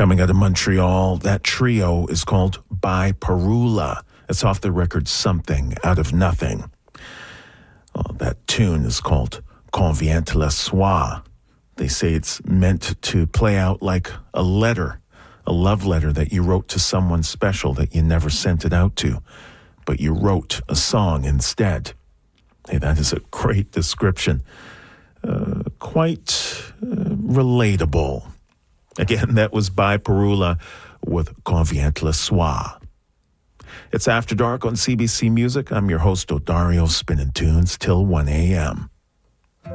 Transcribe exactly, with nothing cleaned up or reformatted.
Coming out of Montreal, that trio is called By Parula. It's off the record Something Out of Nothing. Oh, that tune is called Quand vient le soir. They say it's meant to play out like a letter, a love letter that you wrote to someone special that you never sent it out to, but you wrote a song instead. Hey, that is a great description. Uh, quite uh, relatable. Again, that was By Parula with Quand vient le soir. It's After Dark on C B C Music. I'm your host, Odario, spinning tunes till one a.m.